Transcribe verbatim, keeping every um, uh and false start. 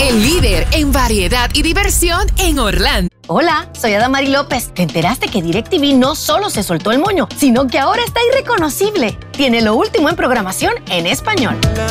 el líder en variedad y diversión en Orlando. Hola, soy Adamari López. ¿Te enteraste que DirecTV no solo se soltó el moño, sino que ahora está irreconocible? Tiene lo último en programación en español.